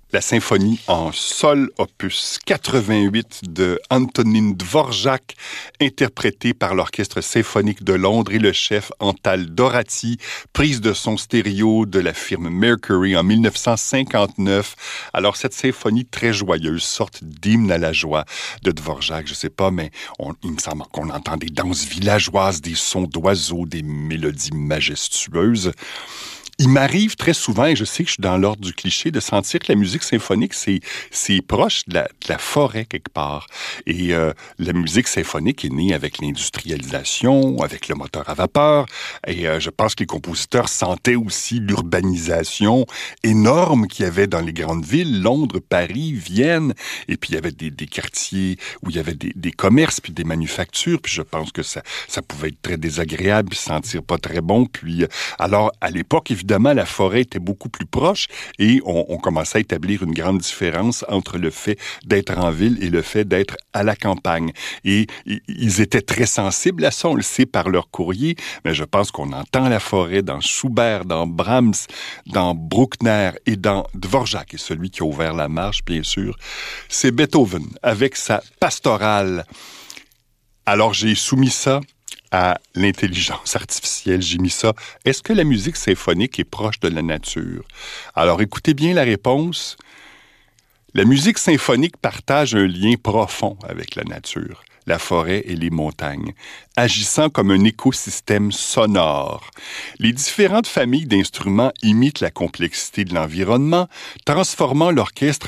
La symphonie en sol, opus 88 de Antonín Dvořák, interprétée par l'Orchestre symphonique de Londres et le chef Antal Doráti, prise de son stéréo de la firme Mercury en 1959. Alors, cette symphonie très joyeuse, sorte d'hymne à la joie de Dvořák, je sais pas, mais il me semble qu'on entend des danses villageoises, des sons d'oiseaux, des mélodies majestueuses. Il m'arrive très souvent, et je sais que je suis dans l'ordre du cliché, de sentir que la musique symphonique, c'est proche de la forêt quelque part. Et la musique symphonique est née avec l'industrialisation, avec le moteur à vapeur. Et je pense que les compositeurs sentaient aussi l'urbanisation énorme qu'il y avait dans les grandes villes, Londres, Paris, Vienne. Et puis il y avait des quartiers où il y avait des commerces, puis des manufactures. Puis je pense que ça pouvait être très désagréable, puis sentir pas très bon. Puis alors, à l'époque, évidemment, la forêt était beaucoup plus proche et on commençait à établir une grande différence entre le fait d'être en ville et le fait d'être à la campagne. Et ils étaient très sensibles à ça, on le sait par leur courrier, mais je pense qu'on entend la forêt dans Schubert, dans Brahms, dans Bruckner et dans Dvořák, et celui qui a ouvert la marche, bien sûr, c'est Beethoven avec sa pastorale. Alors j'ai soumis ça à l'intelligence artificielle. J'ai mis ça. Est-ce que la musique symphonique est proche de la nature? Alors, écoutez bien la réponse. La musique symphonique partage un lien profond avec la nature, la forêt et les montagnes, agissant comme un écosystème sonore. Les différentes familles d'instruments imitent la complexité de l'environnement, transformant l'orchestre